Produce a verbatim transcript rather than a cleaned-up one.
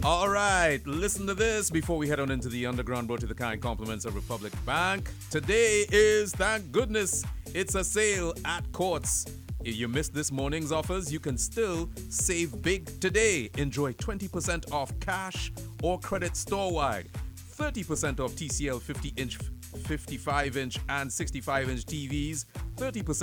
All right, listen to this before we head on into the underground. Brought to the kind compliments of Republic Bank. Today is, thank goodness, it's a sale at Courts. If you missed this morning's offers, you can still save big today. Enjoy twenty percent off cash or credit store-wide, thirty percent off T C L fifty inch, fifty-five inch, and sixty-five inch T Vs, thirty percent